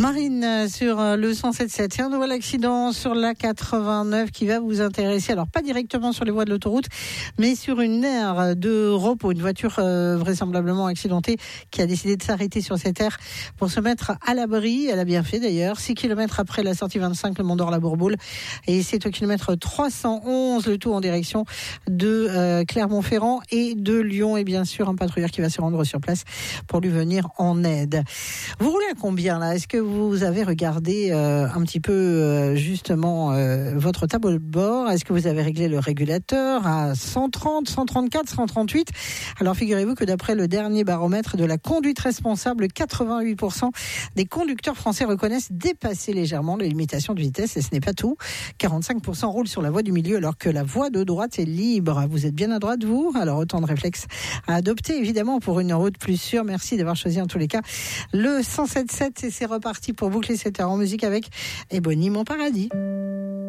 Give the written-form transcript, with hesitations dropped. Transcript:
Marine, sur le 107.7, il y a un nouvel accident sur la 89 qui va vous intéresser. Alors, pas directement sur les voies de l'autoroute, mais sur une aire de repos. Une voiture vraisemblablement accidentée qui a décidé de s'arrêter sur cette aire pour se mettre à l'abri. Elle a bien fait d'ailleurs. 6 km après la sortie 25, le Mont d'Or, la Bourboule. Et c'est au kilomètre 311, le tout en direction de Clermont-Ferrand et de Lyon. Et bien sûr, un patrouilleur qui va se rendre sur place pour lui venir en aide. Vous roulez à combien là ? Est-ce que vous avez regardé un petit peu justement votre tableau de bord ? Est-ce que vous avez réglé le régulateur à 130, 134, 138 ? Alors figurez-vous que d'après le dernier baromètre de la conduite responsable, 88% des conducteurs français reconnaissent dépasser légèrement les limitations de vitesse, et ce n'est pas tout. 45% roulent sur la voie du milieu alors que la voie de droite est libre. Vous êtes bien à droite, vous ? Alors autant de réflexes à adopter évidemment pour une route plus sûre. Merci d'avoir choisi en tous les cas le 107.7 et c'est reparti pour boucler cette heure en musique avec Ebony Mon Paradis.